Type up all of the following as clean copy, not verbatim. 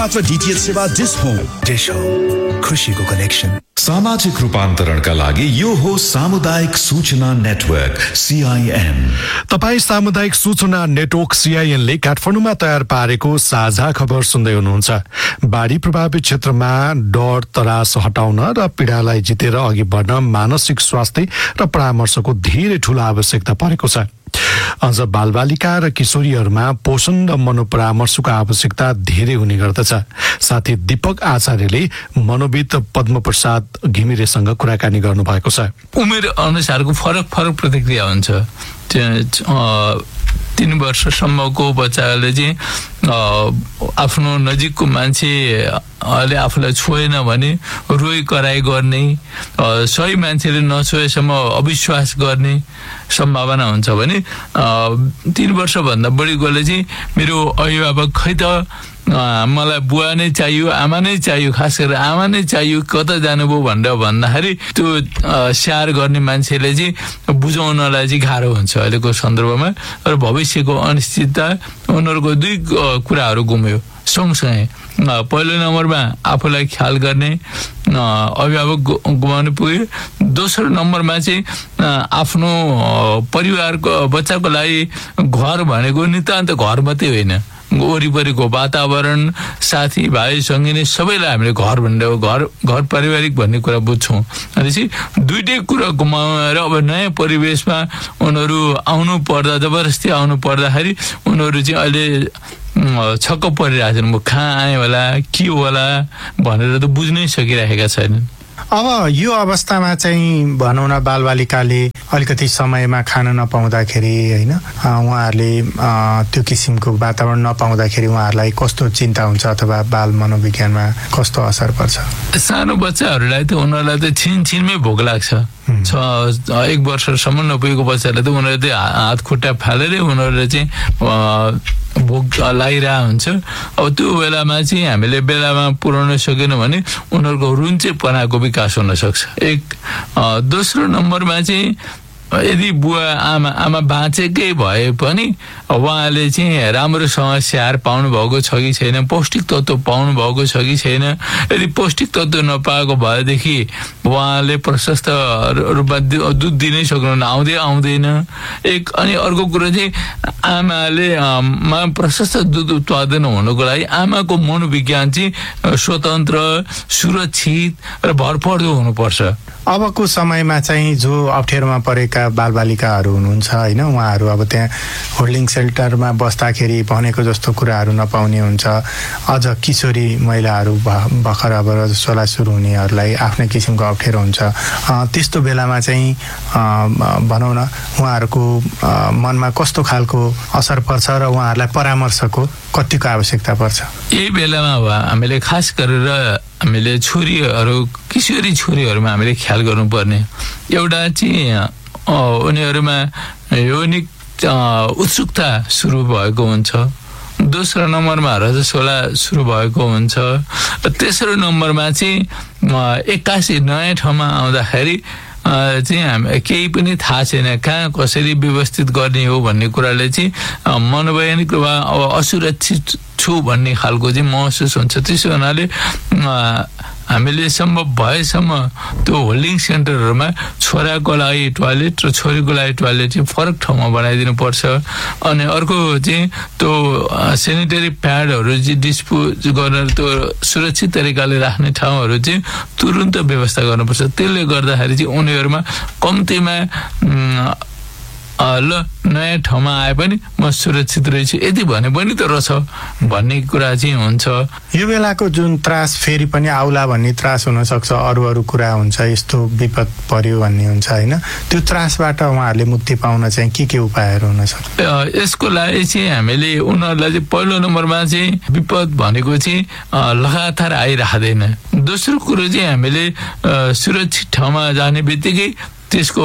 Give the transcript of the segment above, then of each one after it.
मात्र डीटीएच सेवा dish home खुशीको कनेक्सन। सामाजिक रूपान्तरणका लागि यो हो सामुदायिक सूचना नेटवर्क CIN। तपाई सामुदायिक सूचना नेटवर्क CIN ले काठमाडौँमा तयार पारेको साझा खबर सुन्दै हुनुहुन्छ। बाढी प्रभावित क्षेत्रमा डर त्रास हटाउन र पीडालाई जितेर अघि बढ्न मानसिक स्वास्थ्य र परामर्शको धेरै ठूलो आवश्यकता परेको छ। अझ बालबालिका र किशोरीहरूमा पोषण र मनोपरामर्शको आवश्यकता धेरै हुने गर्दछ। साथै दीपक आचार्यले मनोविद पद्मप्रसाद घिमिरेसँग कुराकानी गर्नुभएको छ। उमेर अनुसारको फरक प्रतिक्रिया हुन्छ। 3 वर्षसम्मको बच्चाले चाहिँ आफ्नो नजिकको मान्छेले आफूलाई छोएन भने रोइ कराई गर्ने, सही मान्छेले नछोएसम्म अविश्वास गर्ने सम्भावना हुन्छ भने 3 वर्षभन्दा बढीकोले चाहिँ मेरो अभिभावक खै त मलाई बुवा नै चाहियो, आमा नै चाहियो, खास गरेर आमा नै चाहियो, कता जानुभयो भनेर भन्दाखेरि त्यो स्याहार गर्ने मान्छेले चाहिँ बुझाउनलाई चाहिँ गाह्रो हुन्छ अहिलेको सन्दर्भमा। र भविष्यको अनिश्चितता उनीहरूको 2 कुराहरू गुम्यो सँगसँगै। पहिलो नम्बरमा आफूलाई ख्याल गर्ने अभिभावक गुमाउनु पुग्यो। दोस्रो नम्बरमा चाहिँ आफ्नो परिवारको बच्चाको लागि घर भनेको नितान्त घर मात्रै होइन, वरिपरिको वातावरण, साथीभाइ, सङ्गिनी सबैलाई हामीले घर भनेर घर पारिवारिक भन्ने कुरा बुझ्छौँ। भनेपछि 2टै कुरा गुमाएर अब नयाँ परिवेशमा उनीहरू आउनु पर्दा, जबरजस्ती आउनु पर्दाखेरि उनीहरू चाहिँ अहिले छक्क परिरहेको छन्। म कहाँ आएँ होला, के होला भनेर त बुझ्नै सकिरहेका छैनन्। अब यो अवस्थामा चाहिँ भनौँ न बालबालिकाले अलिकति समयमा खान नपाउँदाखेरि होइन, उहाँहरूले त्यो किसिमको वातावरण नपाउँदाखेरि उहाँहरूलाई कस्तो चिन्ता हुन्छ अथवा बाल मनोविज्ञानमा कस्तो असर पर्छ? सानो बच्चाहरूलाई त उनीहरूलाई त छिनछिनमै भोक लाग्छ। 1 वर्षसम्म नपुगेको बच्चालाई त उनीहरूले चाहिँ हात खुट्टा फालेरै उनीहरूले चाहिँ भोक लागिरहेको हुन्छ। अब त्यो बेलामा चाहिँ हामीले बेलामा पुर्याउन सकेनौँ भने उनीहरूको रुन्चेपनाको विकास हुन सक्छ। दोस्रो नम्बरमा चाहिँ यदि बुवा आमा बाँचेकै भए पनि उहाँले चाहिँ राम्रोसँग स्याहार पाउनु भएको छ कि छैन, पौष्टिक तत्त्व पाउनु भएको छ कि छैन। यदि पौष्टिक तत्त्व नपाएको भएदेखि उहाँले प्रशस्त रूपमा दुध दिनै सक्नुहुन्न, आउँदैन। अनि अर्को कुरो चाहिँ आमाले प्रशस्त दुध उत्पादन हुनुको लागि आमाको मनोविज्ञान चाहिँ स्वतन्त्र, सुरक्षित र भरपर्दो हुनुपर्छ। अबको समयमा चाहिँ जो अप्ठ्यारोमा परेका बालबालिकाहरू हुनुहुन्छ होइन, उहाँहरू अब त्यहाँ होल्डिङ सेल्टरमा बस्दाखेरि भनेको जस्तो कुराहरू नपाउने हुन्छ। अझ किशोरी महिलाहरू भर्खर अब रजस्वला सुरु हुनेहरूलाई आफ्नै किसिमको अप्ठ्यारो हुन्छ। त्यस्तो बेलामा चाहिँ भनौँ न उहाँहरूको मनमा कस्तो खालको असर पर्छ र उहाँहरूलाई परामर्शको कतिको आवश्यकता पर्छ? यही बेलामा हामीले खास गरेर हामीले किशोरी छोरीहरूमा हामीले ख्याल गर्नुपर्ने एउटा चाहिँ उनीहरूमा यौनिक उत्सुकता सुरु भएको हुन्छ। दोस्रो नम्बरमा रजस्वला सुरु भएको हुन्छ। तेस्रो नम्बरमा चाहिँ 81 नयाँ ठाउँमा आउँदाखेरि चाहिँ हामी केही पनि थाहा छैन, कहाँ कसरी व्यवस्थित गर्ने हो भन्ने कुराले चाहिँ मनोवैज्ञानिक रूपमा अब असुरक्षित छु भन्ने खालको चाहिँ महसुस हुन्छ। त्यसो हुनाले हामीले सम्भव भएसम्म त्यो होल्डिङ सेन्टरहरूमा छोराको लागि टोयलेट र छोरीको लागि टोयलेट चाहिँ फरक ठाउँमा बनाइदिनु पर्छ। अनि अर्को चाहिँ त्यो सेनिटरी प्याडहरू चाहिँ डिस्पोज गरेर त्यो सुरक्षित तरिकाले राख्ने ठाउँहरू चाहिँ तुरुन्त व्यवस्था गर्नुपर्छ। त्यसले गर्दाखेरि चाहिँ उनीहरूमा कम्तीमा नयाँ ठाउँमा आए पनि म सुरक्षित रहेछु यदि भने पनि त रहेछ भन्ने कुरा चाहिँ हुन्छ। यो बेलाको जुन त्रास फेरि पनि आउला भन्ने त्रास हुनसक्छ, अरू कुरा हुन्छ, यस्तो विपद पर्यो भन्ने हुन्छ होइन, त्यो त्रासबाट उहाँहरूले मुक्ति पाउन चाहिँ के उपायहरू हुन सक्छ? यसको लागि चाहिँ हामीले उनीहरूलाई चाहिँ पहिलो नम्बरमा चाहिँ विपद भनेको चाहिँ लगातार आइराख्दैन। दोस्रो कुरो चाहिँ हामीले सुरक्षित ठाउँमा जाने बित्तिकै त्यसको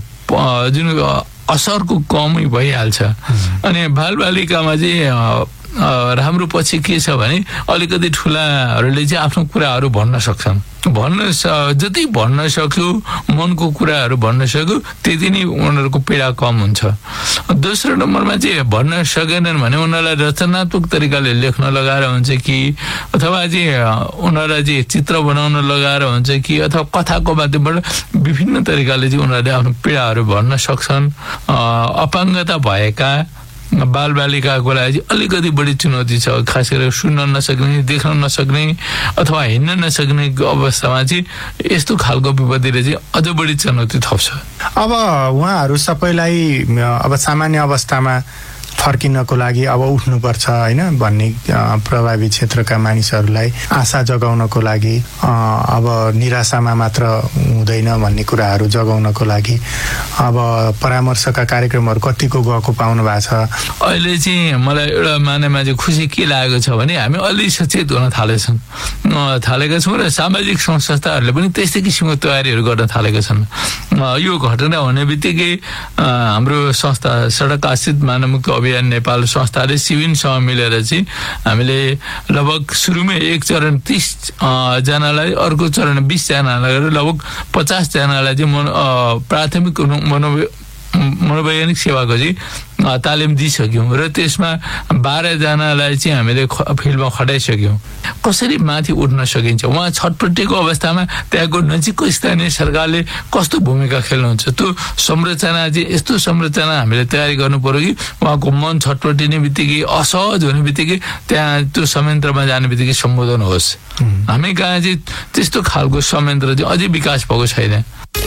जुन असरको कमै भइहाल्छ। अनि बालबालिकामा चाहिँ राम्रो पछि के छ भने अलिकति ठुलाहरूले चाहिँ आफ्नो कुराहरू भन्न सक्छन्। जति भन्न सक्यो, मनको कुराहरू भन्न सक्यो, त्यति नै उनीहरूको पीडा कम हुन्छ। दोस्रो नम्बरमा चाहिँ भन्न सकेनन् भने उनीहरूलाई रचनात्मक तरिकाले लेख्न लगाएर हुन्छ कि, अथवा चाहिँ उनीहरूलाई चाहिँ चित्र बनाउन लगाएर हुन्छ कि, अथवा कथाको माध्यमबाट विभिन्न तरिकाले चाहिँ उनीहरूले आफ्नो पीडाहरू भन्न सक्छन्। अपाङ्गता भएका बालबालिकाको लागि अलिकति बढी चुनौती छ, खास गरेर सुन्न नसक्ने, देख्न नसक्ने अथवा हिँड्न नसक्ने अवस्थामा चाहिँ यस्तो खालको विपत्तिले चाहिँ अझ बढी चुनौती थप्छ। अब उहाँहरू सबैलाई अब सामान्य अवस्थामा फर्किनको लागि अब उठ्नुपर्छ होइन भन्ने प्रभावित क्षेत्रका मानिसहरूलाई आशा जगाउनको लागि, अब निराशामा मात्र हुँदैन भन्ने कुराहरू जगाउनको लागि अब परामर्शका कार्यक्रमहरू कतिको गएको पाउनु भएको छ? अहिले चाहिँ मलाई एउटा मानेमा चाहिँ खुसी के लागेको छ भने हामी अलि सचेत हुन थालेका छौँ र सामाजिक संस्थाहरूले पनि त्यस्तै किसिमको तयारीहरू गर्न थालेका छन्। यो घटना हुने बित्तिकै हाम्रो संस्था सडक आश्रित मानवमुक्ति अभियान नेपाल संस्थाले सिविनसँग मिलेर चाहिँ हामीले लगभग सुरुमै एक चरण 30 जनालाई, अर्को चरण 20 जनालाई, लगभग 50 जनालाई चाहिँ प्राथमिक मनोवैज्ञानिक सेवाको चाहिँ तालिम दिइसक्यौँ र त्यसमा 12 जनालाई चाहिँ हामीले फिल्डमा खटाइसक्यौँ। कसरी माथि उठ्न सकिन्छ, उहाँ छटपट्टिको अवस्थामा त्यहाँको नजिकको स्थानीय सरकारले कस्तो भूमिका खेल्नुहुन्छ, त्यो संरचना चाहिँ यस्तो संरचना हामीले तयारी गर्नु पर्यो कि उहाँको मन छटपटिने बित्तिकै, असहज हुने बित्तिकै त्यहाँ त्यो संयन्त्रमा जाने बित्तिकै सम्बोधन होस्। हामी कहाँ चाहिँ त्यस्तो खालको संयन्त्र चाहिँ अझै विकास भएको छैन।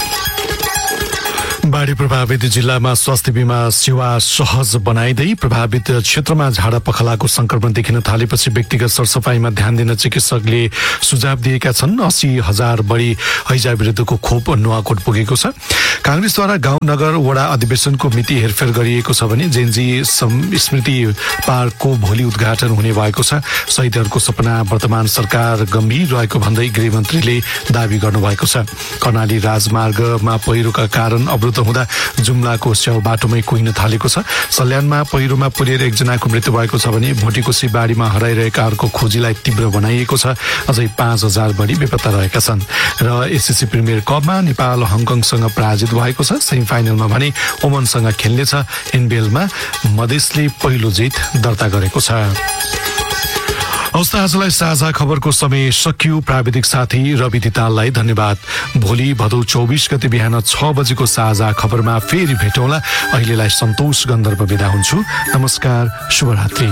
बाढी प्रभावित जिल्लामा स्वास्थ्य बीमा सेवा सहज बनाइदै प्रभावित क्षेत्रमा झाडा पखालाको संक्रमण देखिन थालेपछि व्यक्तिगत सरसफाइमा ध्यान दिन चिकित्सकले सुझाव दिएका छन्। 80,000 बढी हैजा विरुद्धको खोप नुवाकोट पुगेको छ। कांग्रेसद्वारा गाउँ नगर वडा अधिवेशनको मिति हेरफेर गरिएको छ भने जेनजी स्मृति पार्कको भोलि उद्घाटन हुने भएको छ। शहीदहरूको सपना वर्तमान सरकार गम्भीर रहेको भन्दै गृहमन्त्रीले दावी गर्नुभएको छ। कर्णाली राजमार्गमा पहिरोका कारण अवरुद्ध हुँदा जुम्लाको स्याउ बाटोमै कुहिन थालेको छ। सल्यानमा पहिरोमा पुरेर एकजनाको मृत्यु भएको छ भने भोटीकोशी बाढीमा हराइरहेकाहरूको खोजीलाई तीव्र बनाइएको छ। अझै 5,000 बढी बेपत्ता रहेका छन्। र एसएससी प्रिमियर कपमा नेपाल हङकङसँग पराजित भएको छ। सेमी फाइनलमा भने ओमनसँग खेल्नेछ। एनबिएलमा मधेसले पहिलो जित दर्ता गरेको छ। हवस्, आजलाई साझा खबरको समय सकियो। प्राविधिक साथी रवि दिताललाई धन्यवाद। भोलि भदौ 24 गते बिहान 6 बजेको साझा खबरमा फेरि भेटौँला। अहिलेलाई सन्तोष गन्धर्व बिदा हुन्छु। नमस्कार, शुभरात्रि।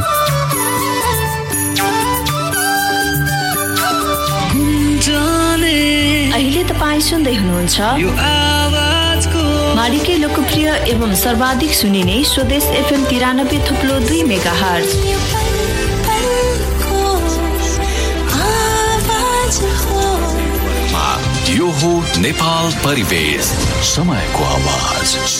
अहिले तपाईँ सुन्दै हुनुहुन्छ माडीकै लोकप्रिय एवं सर्वाधिक सुनिने स्वदेश FM 93.2 मेगाहर्ज। यो हो नेपाल परिवेश, समयको आवाज।